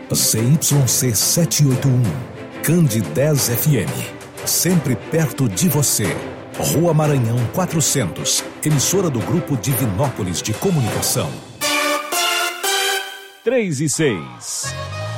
ZYC 781, Cande 10 FM, sempre perto de você. Rua Maranhão 400, emissora do Grupo Divinópolis de Comunicação. 3 e 6.